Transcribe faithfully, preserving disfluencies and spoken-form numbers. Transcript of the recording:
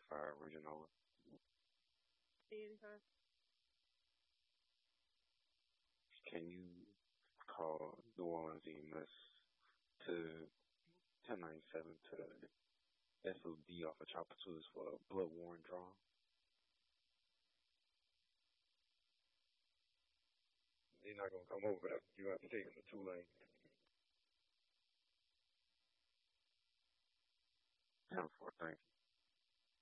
five Regional. Anytime. Can you call New Orleans E M S to ten ninety-seven to S O D off of Chopper Tools for a blood warrant draw? He's not gonna come over there. You have to take him to two lane. ten four, thank you.